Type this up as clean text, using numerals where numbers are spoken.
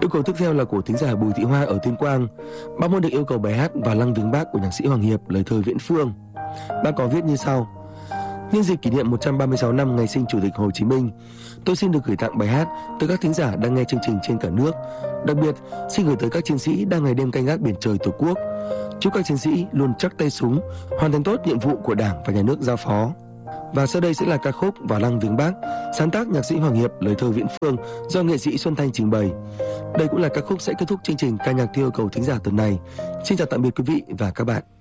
Yêu cầu tiếp theo là của thính giả Bùi Thị Hoa ở Tuyên Quang. Bác muốn được yêu cầu bài hát Và Lăng Viếng Bác của nhạc sĩ Hoàng Hiệp, lời thơ Viễn Phương. Bác có viết như sau: nhân dịp kỷ niệm 136 năm ngày sinh Chủ tịch Hồ Chí Minh, tôi xin được gửi tặng bài hát tới các thính giả đang nghe chương trình trên cả nước. Đặc biệt, xin gửi tới các chiến sĩ đang ngày đêm canh gác biển trời Tổ quốc. Chúc các chiến sĩ luôn chắc tay súng, hoàn thành tốt nhiệm vụ của Đảng và Nhà nước giao phó. Và sau đây sẽ là ca khúc Và Lăng Viếng Bác, sáng tác nhạc sĩ Hoàng Hiệp, lời thơ Viễn Phương do nghệ sĩ Xuân Thanh trình bày. Đây cũng là ca khúc sẽ kết thúc chương trình ca nhạc theo yêu cầu thính giả tuần này. Xin chào tạm biệt quý vị và các bạn.